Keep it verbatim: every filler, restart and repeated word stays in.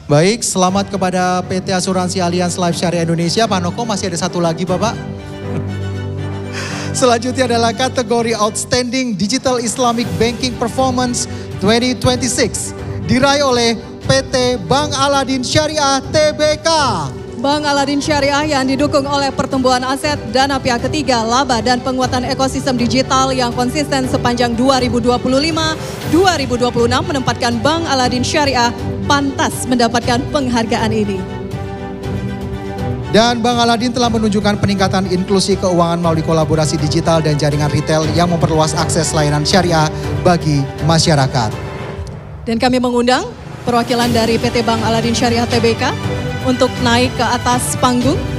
Baik, selamat kepada P T Asuransi Allianz Life Syariah Indonesia. Pak Noko, masih ada satu lagi Bapak. Selanjutnya adalah kategori Outstanding Digital Islamic Banking Performance dua ribu dua puluh enam. Diraih oleh P T Bank Aladin Syariah T B K. Bank Aladin Syariah yang didukung oleh pertumbuhan aset, dana pihak ketiga, laba, dan penguatan ekosistem digital yang konsisten sepanjang dua ribu dua puluh lima sampai dua ribu dua puluh enam menempatkan Bank Aladin Syariah pantas mendapatkan penghargaan ini. Dan Bank Aladin telah menunjukkan peningkatan inklusi keuangan melalui kolaborasi digital dan jaringan retail yang memperluas akses layanan syariah bagi masyarakat. Dan kami mengundang perwakilan dari P T Bank Aladin Syariah T B K untuk naik ke atas panggung.